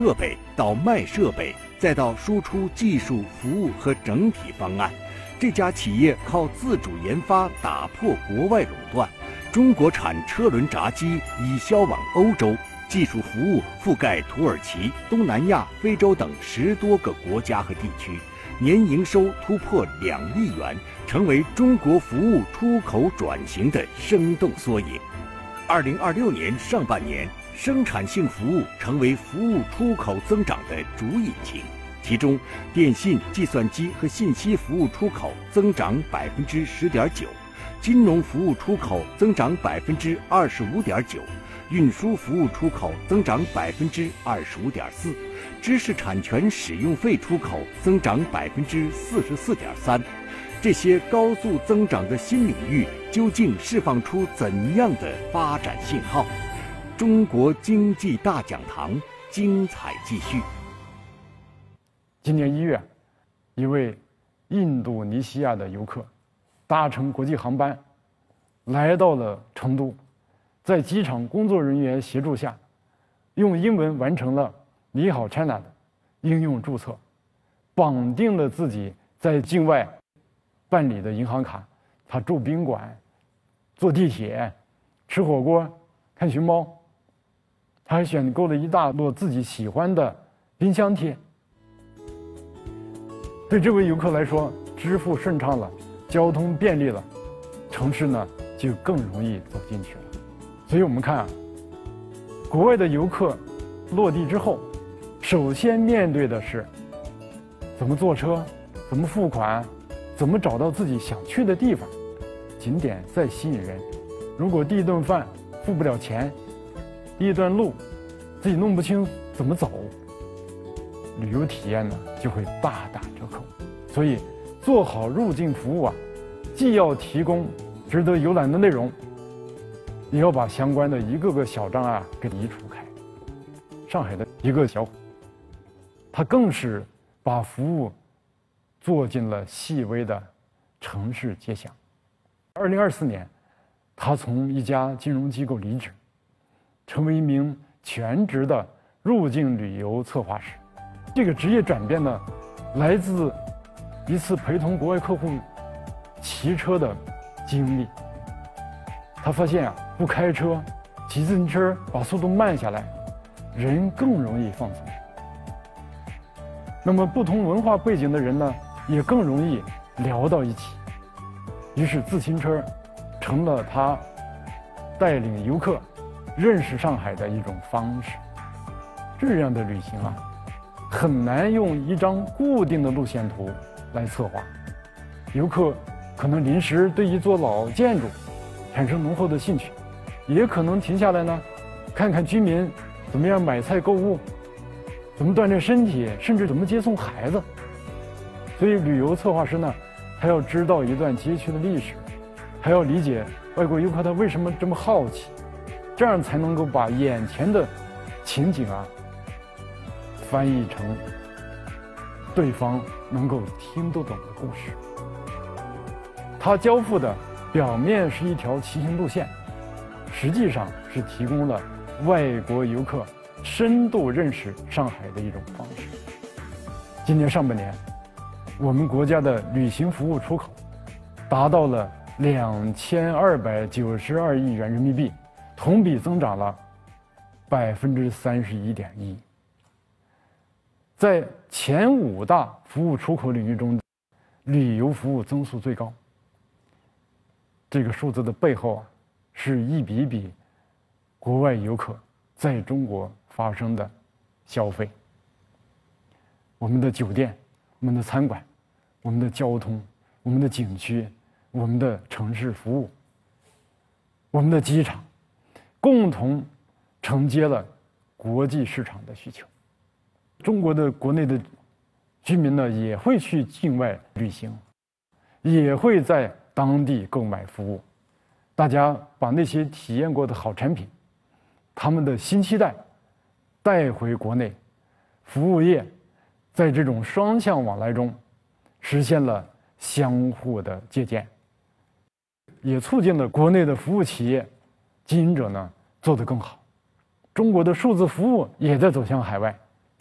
设备到卖设备，再到输出技术、服务和整体方案，这家企业靠自主研发打破国外垄断，中国产车轮闸机已销往欧洲，技术服务覆盖土耳其、东南亚、非洲等10多个国家和地区，年营收突破2亿元，成为中国服务出口转型的生动缩影。2026年上半年，生产性服务成为服务出口增长的主引擎，其中电信、计算机和信息服务出口增长10.9%，金融服务出口增长25.9%，运输服务出口增长25.4%，知识产权使用费出口增长44.3%。这些高速增长的新领域究竟释放出怎样的发展信号？中国经济大讲堂精彩继续。 今年1月，一位印度尼西亚的游客搭乘国际航班来到了成都，在机场工作人员协助下，用英文完成了“你好 China” 的应用注册，绑定了自己在境外办理的银行卡，他住宾馆、坐地铁、吃火锅、看熊猫，他还选购了一大摞自己喜欢的冰箱贴。对这位游客来说，支付顺畅了，交通便利了，城市呢就更容易走进去了。所以我们看啊，国外的游客落地之后，首先面对的是怎么坐车、怎么付款、怎么找到自己想去的地方。景点再吸引人，如果第一顿饭付不了钱，第一段路自己弄不清怎么走，旅游体验呢就会大打折扣。所以做好入境服务啊，既要提供值得游览的内容，也要把相关的一个个小障碍给移除开。上海的一个小伙，他更是把服务做进了细微的城市街巷。2024年，他从一家金融机构离职，成为一名全职的入境旅游策划师。这个职业转变呢，来自一次陪同国外客户骑车的经历。他发现啊，不开车，骑自行车把速度慢下来，人更容易放松。那么不同文化背景的人呢，也更容易聊到一起。于是自行车成了他带领游客认识上海的一种方式。这样的旅行啊，很难用一张固定的路线图来策划。游客可能临时对一座老建筑产生浓厚的兴趣，也可能停下来呢，看看居民怎么样买菜购物，怎么锻炼身体，甚至怎么接送孩子。所以旅游策划师呢，还要知道一段街区的历史，还要理解外国游客他为什么这么好奇，这样才能够把眼前的情景啊翻译成对方能够听得懂的故事。他交付的表面是一条骑行路线，实际上是提供了外国游客深度认识上海的一种方式。今年上半年，我们国家的旅行服务出口达到了2292亿元人民币，同比增长了31.1%。在前5大服务出口领域中，旅游服务增速最高。这个数字的背后啊，是一笔笔国外游客在中国发生的消费。我们的酒店、我们的餐馆、我们的交通、我们的景区、我们的城市服务、我们的机场，共同承接了国际市场的需求。中国的国内的居民呢，也会去境外旅行，也会在当地购买服务。大家把那些体验过的好产品，他们的新期待带回国内，服务业在这种双向往来中实现了相互的借鉴，也促进了国内的服务企业经营者呢做得更好。中国的数字服务也在走向海外。